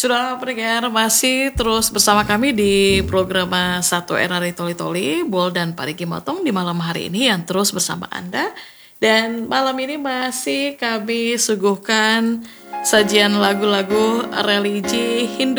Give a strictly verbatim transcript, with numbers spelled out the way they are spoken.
Saudara pendengar masih terus bersama kami di program Satu Era Toli Toli, Bol dan Parigi Motong di malam hari ini yang terus bersama Anda. Dan malam ini masih kami suguhkan sajian lagu-lagu religi Hindu